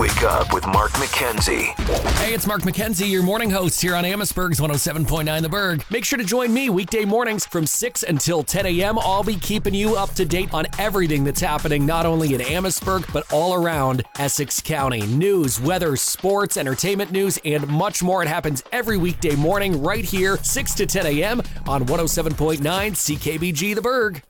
Wake up with Mark McKenzie. Hey, it's Mark McKenzie, your morning host here on Amherstburg's 107.9 The Berg. Make sure to join me weekday mornings from 6 until 10 a.m. I'll be keeping you up to date on everything that's happening not only in Amherstburg, but all around Essex County. News, weather, sports, entertainment news, and much more. It happens every weekday morning right here, 6 to 10 a.m. on 107.9 CKBG The Berg.